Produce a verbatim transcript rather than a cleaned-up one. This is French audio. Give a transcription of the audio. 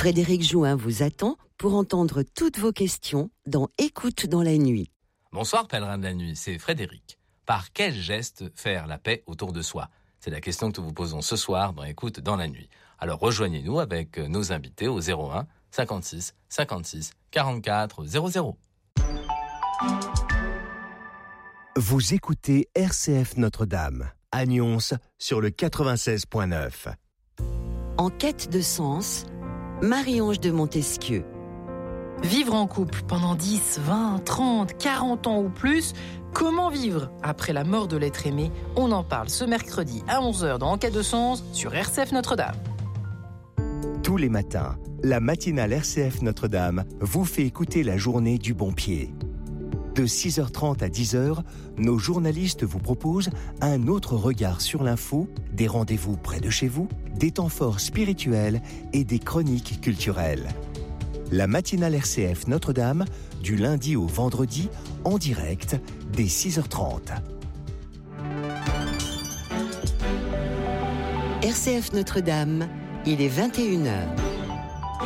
Frédéric Jouin vous attend pour entendre toutes vos questions dans Écoute dans la nuit. Bonsoir pèlerin de la nuit, c'est Frédéric. Par quel geste faire la paix autour de soi ? C'est la question que nous vous posons ce soir dans Écoute dans la nuit. Alors rejoignez-nous avec nos invités au zéro un cinquante-six cinquante-six quarante-quatre zéro zéro. Vous écoutez R C F Notre-Dame, à Nyons sur le quatre-vingt-seize point neuf. En quête de sens, Marie-Ange de Montesquieu. Vivre en couple pendant dix, vingt, trente, quarante ans ou plus, comment vivre après la mort de l'être aimé ? On en parle ce mercredi à onze heures dans En quête de sens sur R C F Notre-Dame. Tous les matins, la matinale R C F Notre-Dame vous fait écouter la journée du bon pied. De six heures trente à dix heures, nos journalistes vous proposent un autre regard sur l'info, des rendez-vous près de chez vous, des temps forts spirituels et des chroniques culturelles. La matinale R C F Notre-Dame, du lundi au vendredi, en direct, dès six heures trente. R C F Notre-Dame, il est vingt et une heures.